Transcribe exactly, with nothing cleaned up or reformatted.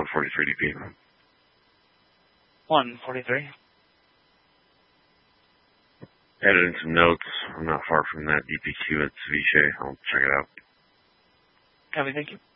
forty-three D P. one forty-three. Added in some notes. I'm not far from that D P Q at Ceviche. I'll check it out. Copy, thank you.